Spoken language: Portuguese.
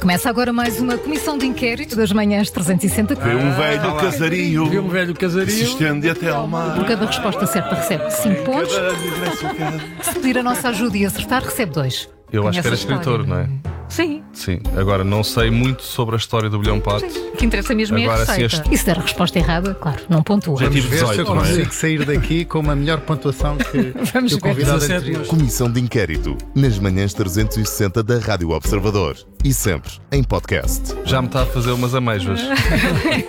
Começa agora mais uma comissão de inquérito das manhãs 360. Vê um velho casario. Vê um velho Se casario. estende até ao mar. Por cada resposta certa recebe 5 pontos. Se pedir a nossa ajuda e acertar, recebe 2. Eu acho que era Conhece a escritor, não é? Sim. Sim. Agora, não sei muito sobre a história do Bilhão Pato. O que interessa mesmo é a Agora, se receita. E se der a resposta errada, claro, não pontua. Já tive Ver se eu 18, não é? consigo sair daqui com uma melhor pontuação que Vamos o ver. convidado 17, anterior. Comissão de Inquérito, nas manhãs 360 da Rádio Observador. E sempre em podcast. Já me está a fazer umas amêijoas.